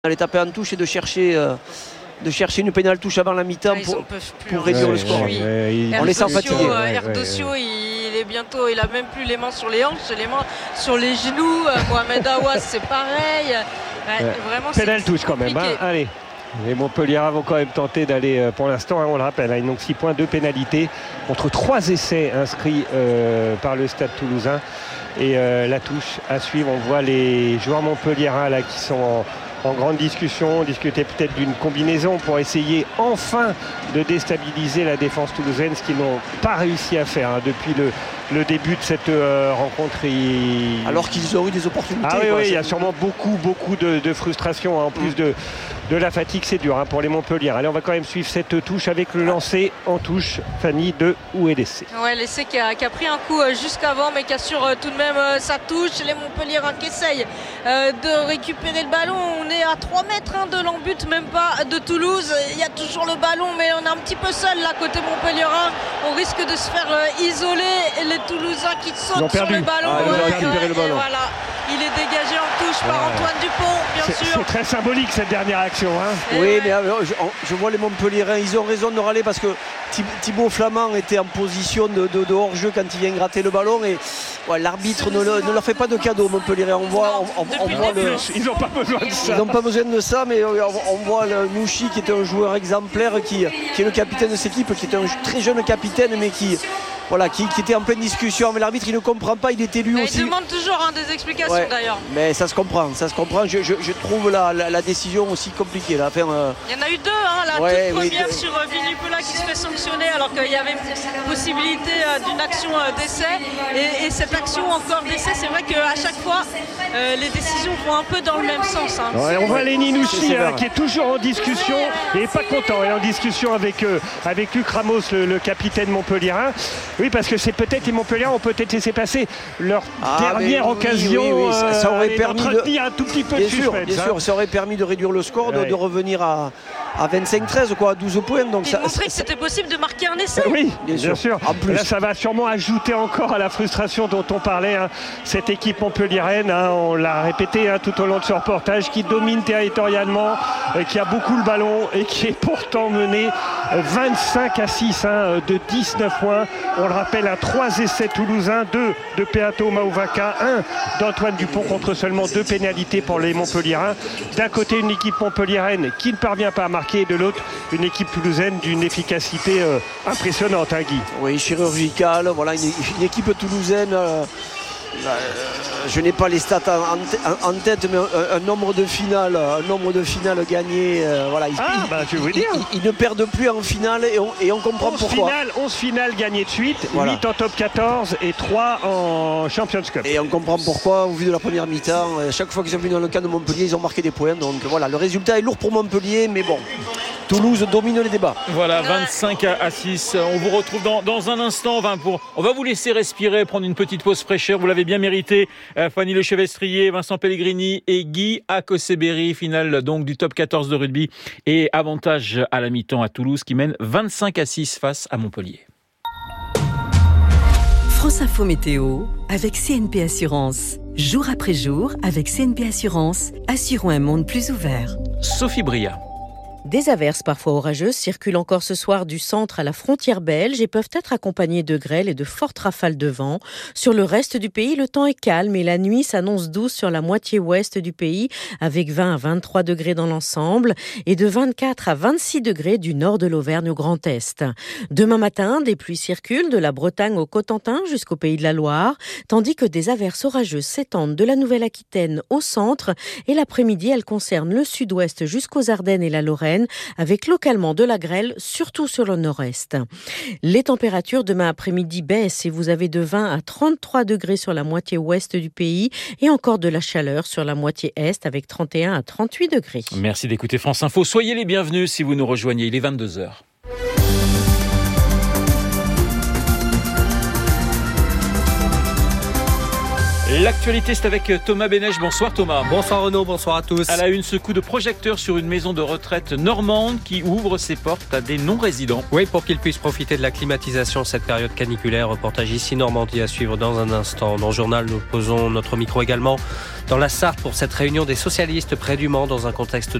d'aller taper en touche et de chercher une pénale touche avant la mi-temps pour réduire le score. On les sent fatigués. Erdosio, il a même plus les mains sur les hanches, les mains sur les genoux. Mohamed Aouas, c'est pareil. Vraiment, pénale touche quand même. Allez. Les Montpelliérains vont quand même tenter d'aller, pour l'instant, on le rappelle, ils n'ont que 6 points, 2 pénalités contre 3 essais inscrits par le Stade Toulousain. Et la touche à suivre, on voit les joueurs montpelliérains là qui sont en grande discussion, discuter peut-être d'une combinaison pour essayer enfin de déstabiliser la défense toulousaine, ce qu'ils n'ont pas réussi à faire depuis le début de cette rencontre. Alors qu'ils ont eu des opportunités. Ah oui, il y a sûrement beaucoup de frustration en plus de la fatigue, c'est dur pour les Montpellier. Allez, on va quand même suivre cette touche avec le lancer en touche, Fanny, de Ouedessé. Ouais, l'essai qui a pris un coup jusqu'avant, mais qui assure tout de même sa touche. Les Montpelliérains qui essayent de récupérer le ballon. On est à 3 mètres de l'embut, même pas de Toulouse. Il y a toujours le ballon, mais on est un petit peu seul là côté Montpelliérain. On risque de se faire isoler. Les Toulousains qui sautent sur le ballon. Ils ont récupéré le ballon. Voilà. Il est dégagé en touche par Antoine Dupont, bien sûr. C'est très symbolique cette dernière action. Oui, mais je vois les Montpelliérains, ils ont raison de râler parce que Thibaut Flamand était en position de hors-jeu quand il vient gratter le ballon et l'arbitre ne leur fait pas de cadeau, Montpelliérains. On voit ils n'ont pas besoin de ça. Ils n'ont pas besoin de ça, mais on voit le Mouchi qui est un joueur exemplaire, qui est le capitaine de cette équipe, qui est un très jeune capitaine, mais qui était en pleine discussion. Mais l'arbitre, il ne comprend pas, il est élu aussi. Il demande toujours des explications d'ailleurs. Mais ça se comprend. Je trouve la décision aussi compliquée. Là. Il y en a eu 2, la toute première sur Vinupela qui se fait sanctionner alors qu'il y avait possibilité d'une action d'essai. Et cette action encore d'essai, c'est vrai qu'à chaque fois, les décisions vont un peu dans le même sens. On voit Lenny Nouchi qui est toujours en discussion et pas content. Et en discussion avec Luc Ramos, le capitaine montpelliérain. Oui, parce que c'est peut-être les Montpelliérains ont peut-être laissé passer leur dernière occasion. Oui. Ça aurait permis d'entretenir un tout petit peu de suspense. Bien sûr, ça aurait permis de réduire le score, de revenir à 25-13, à 12 points. Donc ça montrait que c'était possible de marquer un essai. Oui, bien sûr. En plus. Là, ça va sûrement ajouter encore à la frustration dont on parlait. Cette équipe montpelliéraine, on l'a répété tout au long de ce reportage, qui domine territorialement, qui a beaucoup le ballon et qui est pourtant menée 25-6 de 19 points. On le rappelle, 3 essais toulousains, 2 de Peato Mauvaka, 1 d'Antoine Dupont contre seulement 2 pénalités pour les Montpelliérains. D'un côté, une équipe montpelliéraine qui ne parvient pas à marquer, et de l'autre, une équipe toulousaine d'une efficacité impressionnante, Guy. Oui, chirurgicale, une équipe toulousaine. Je n'ai pas les stats en tête, mais un nombre de finales gagnées. Tu veux dire. Ils ne perdent plus en finale et on comprend pourquoi. 11 finales gagnées de suite, 8 en top 14 et 3 en Champions Cup. Et on comprend pourquoi, au vu de la première mi-temps. Chaque fois qu'ils sont venus dans le camp de Montpellier, ils ont marqué des points. Donc voilà, le résultat est lourd pour Montpellier, mais bon. Toulouse domine les débats. Voilà, 25-6. On vous retrouve dans un instant. On va vous laisser respirer, prendre une petite pause fraîcheur. Vous l'avez bien mérité. Fanny Lechevestrier, Vincent Pellegrini et Guy Akoseberi. Finale donc du top 14 de rugby. Et avantage à la mi-temps à Toulouse qui mène 25-6 face à Montpellier. France Info Météo avec CNP Assurance. Jour après jour, avec CNP Assurance, assurons un monde plus ouvert. Sophie Bria. Des averses parfois orageuses circulent encore ce soir du centre à la frontière belge et peuvent être accompagnées de grêle et de fortes rafales de vent. Sur le reste du pays, le temps est calme et la nuit s'annonce douce sur la moitié ouest du pays avec 20 à 23 degrés dans l'ensemble et de 24 à 26 degrés du nord de l'Auvergne au Grand Est. Demain matin, des pluies circulent de la Bretagne au Cotentin jusqu'au Pays de la Loire, tandis que des averses orageuses s'étendent de la Nouvelle-Aquitaine au centre et l'après-midi, elles concernent le sud-ouest jusqu'aux Ardennes et la Lorraine, avec localement de la grêle, surtout sur le nord-est. Les températures demain après-midi baissent et vous avez de 20 à 33 degrés sur la moitié ouest du pays et encore de la chaleur sur la moitié est avec 31 à 38 degrés. Merci d'écouter France Info. Soyez les bienvenus si vous nous rejoignez. Il est 22h. L'actualité, c'est avec Thomas Bénèche. Bonsoir Thomas. Bonsoir Renaud, bonsoir à tous. À la une, ce coup de projecteur sur une maison de retraite normande qui ouvre ses portes à des non-résidents. Oui, pour qu'ils puissent profiter de la climatisation cette période caniculaire. Reportage ici Normandie à suivre dans un instant. Dans le journal, nous posons notre micro également dans la Sarthe pour cette réunion des socialistes près du Mans dans un contexte